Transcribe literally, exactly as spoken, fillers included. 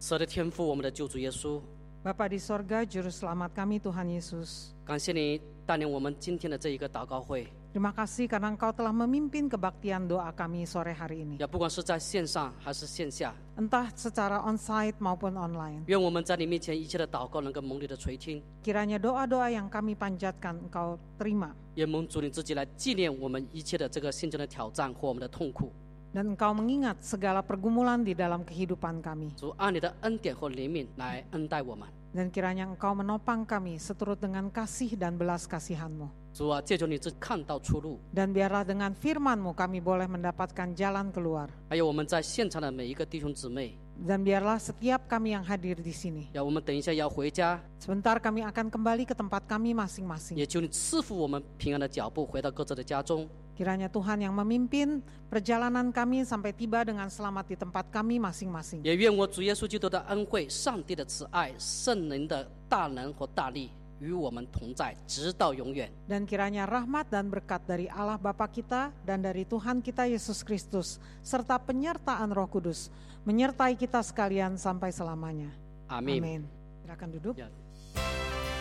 神的天父，我们的救主耶稣， Bapa di sorga, Juru Selamat kami Tuhan Yesus. 感谢你带领我们今天的这一个祷告会， Terima kasih karena Engkau telah memimpin kebaktian doa kami sore hari ini. 也不管是在线上还是线下， Entah secara onsite maupun online. 愿我们在你面前一切的祷告能够蒙你的垂听， Kiranya doa-doa yang kami panjatkan Engkau terima. 也蒙主你自己来纪念我们一切的这个心中的挑战或我们的痛苦。 Dan Engkau mengingat segala pergumulan di dalam kehidupan kami. 主按你的恩典和怜悯来恩待我们。 Dan kiranya Engkau menopang kami seturut dengan kasih dan belas kasihan-Mu. 主啊，借着你这看到出路， Dan biarlah dengan firman-Mu kami boleh mendapatkan jalan keluar. 还有我们在现场的每一个弟兄姊妹， Dan biarlah setiap kami yang hadir di sini. 要我们等一下要回家， Sebentar kami akan kembali ke tempat kami masing-masing. 也求你赐福我们平安的脚步，回到各自的家中。 Kiranya Tuhan yang memimpin perjalanan kami sampai tiba dengan selamat di tempat kami masing-masing. 也愿我主耶稣基督的恩惠、上帝的慈爱、圣灵的大能和大力与我们同在，直到永远。 Dan kiranya rahmat dan berkat dari Allah Bapa kita dan dari Tuhan kita Yesus Kristus serta penyertaan Roh Kudus menyertai kita sekalian sampai selamanya. Amin. Amin. Silakan duduk. Ya.